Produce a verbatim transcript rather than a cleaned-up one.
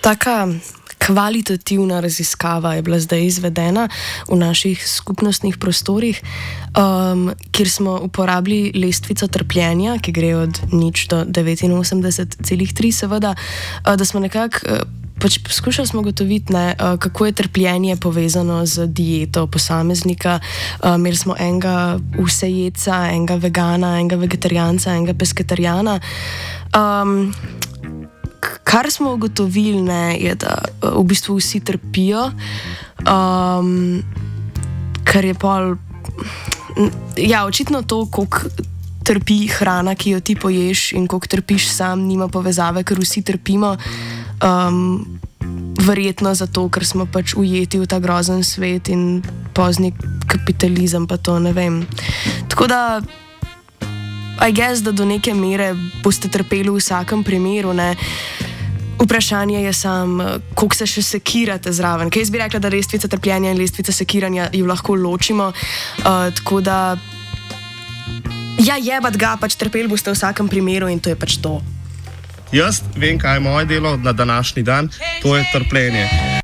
taka kvalitativna raziskava je bila zdaj izvedena v naših skupnostnih prostorih, um, kjer smo uporabili lestvico trpljenja, ki gre od nič do devetinosemdeset celih tri, seveda, uh, da smo nekako uh, pač poskušali smo ugotoviti, ne, uh, kako je trpljenje povezano z dieto posameznika. Uh, imeli smo enega vsejedca, enega vegana, enega vegetarijanca, enega pesketarijana. Um, Kar smo ugotovili, ne, je, da v bistvu vsi trpijo, um, kar je pol. Ja, očitno to, koliko trpi hrana, ki jo ti poješ, in koliko trpiš sam, nima povezave, ker vsi trpimo. Um, verjetno zato, ker smo pač ujeti v ta grozen svet in pozni kapitalizem, pa to ne vem. Tako da. I guess, da do neke mere boste trpeli v vsakem primeru, ne. Vprašanje je sam, koliko se še sekirate zraven. Kaj jaz bi rekla, da lestvica trpljenja in lestvica sekiranja ju lahko ločimo, uh, tako da ja, jebat ga, pač trpeli boste v vsakem primeru in to je pač to. Jaz vem, kaj je moje delo na današnji dan, to je trpljenje.